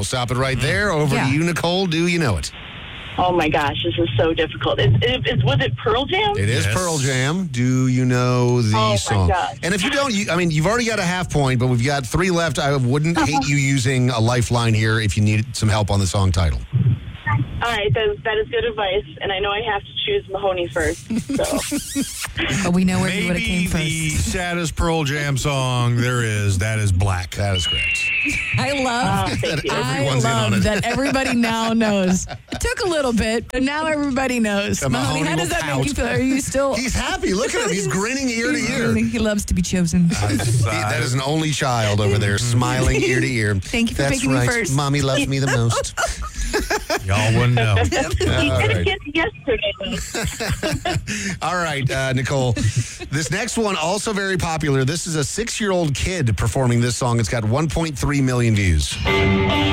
stop it right there. Over to you, Nicole. Do you know it? Oh my gosh, this is so difficult. Was it Pearl Jam? It is Pearl Jam. Do you know the song? My gosh. And if you don't, you've already got a half point, but we've got 3 left. I wouldn't hate you using a lifeline here if you need some help on the song title. All right, that is good advice, and I know I have to choose Mahoney first. So. But we know where he would have Maybe came first. the saddest Pearl Jam song there is, that is Black. That is correct. I love That I everyone's in on love it. that everybody now knows. It took a little bit, but now everybody knows. Mahoney how does will that pout. make you feel? Are you still... He's happy. Look at him. He's grinning ear to ear. He loves to be chosen. That is an only child over there, smiling ear to ear. Thank you for That's picking right. me first. Mommy loves me the most. Y'all wouldn't know. He did right. it yesterday. All right, Nicole. This next one, also very popular. This is a 6-year-old kid performing this song. It's got 1.3 million views.